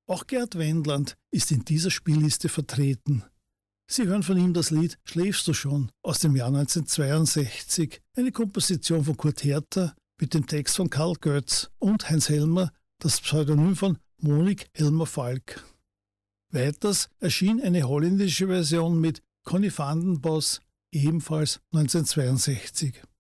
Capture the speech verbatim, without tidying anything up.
Auch Gerd Wendland ist in dieser Spielliste vertreten. Sie hören von ihm das Lied »Schläfst du schon« aus dem Jahr neunzehnhundertzweiundsechzig, eine Komposition von Kurt Herter mit dem Text von Karl Götz und Heinz Hellmer, das Pseudonym von Monik Helmer-Falk. Weiters erschien eine holländische Version mit Conny van den Bos, ebenfalls neunzehnhundertzweiundsechzig.